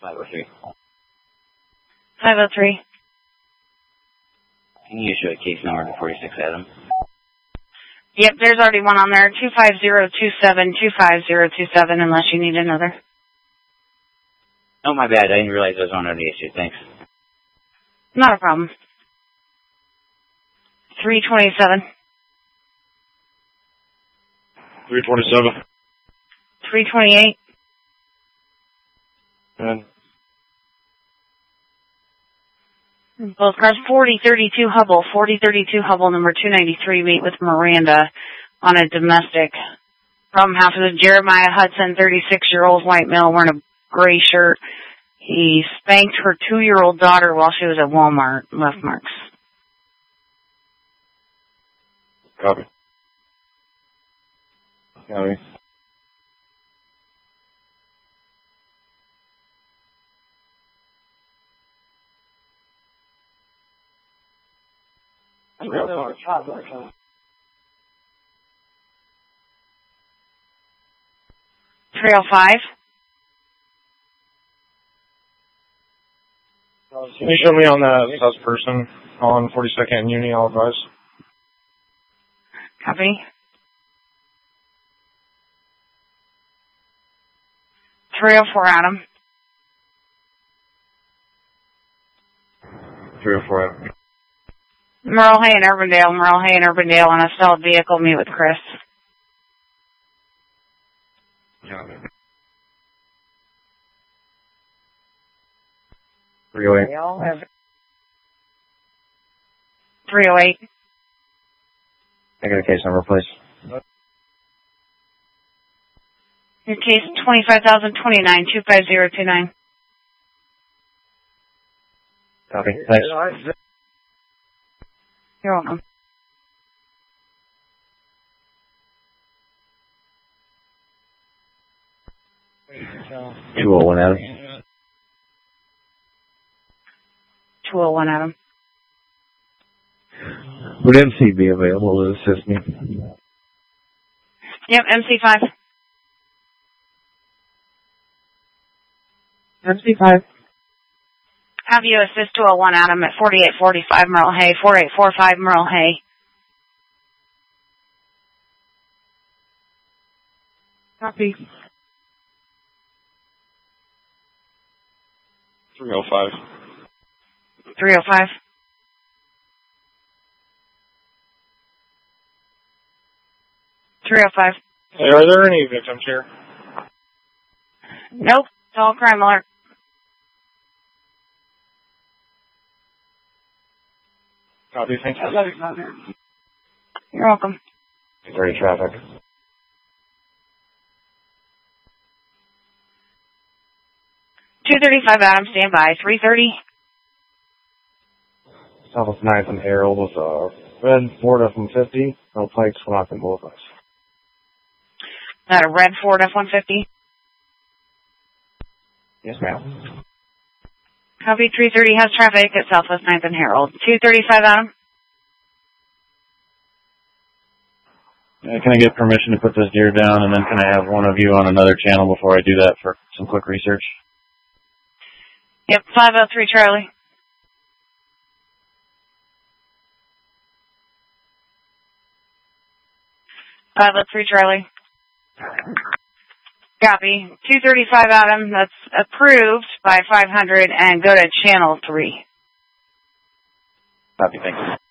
503. 503. Can you issue a case number to 46 Adams? Yep, there's already one on there. 25027, 25027, unless you need another. Oh, my bad. I didn't realize I was on already issued. Thanks. Not a problem. 327. 327. 328. And Both cars, 4032 Hubble, 4032 Hubble, number 293, meet with Miranda on a domestic. Problem happens with Jeremiah Hudson, 36-year-old white male wearing a gray shirt. He spanked her 2-year-old daughter while she was at Walmart. Left marks. Copy. Copy. Trail 5. Can you show me on that sus person on 42nd and Uni, all advice? Copy. 304 Adam. 304 Adam. Merle Hay and Urbandale, Merle Hay and Urbandale on a stalled vehicle, meet with Chris. Copy. 308. 308. I got a case number, please. Your case 25,029, 25029. Copy. Thanks. You're welcome. Two oh one Adam. 201 Adam. Would MC be available to assist me? Yep, MC5. MC5. Have you assist 201 Adam at 4845 Merle Hay, 4845 Merle Hay. Copy. 305. 305. 305. Hey, are there any victims here? Nope, it's all crime alert. Copy, thank you. You're welcome. 30 traffic. 235 Adam, stand by. 330. Southwest 9th and Harold with a red Ford F-150. No plates, we're not going to both us. That a red Ford F-150. Yes, ma'am. Copy. 330 has traffic at Southwest 9th and Harold. 235 Adam. Can I get permission to put this deer down, and then can I have one of you on another channel before I do that for some quick research? Yep, 503 Charlie. Charlie. Copy. 235 Adam, that's approved by 500, and go to channel 3. Copy, thank you.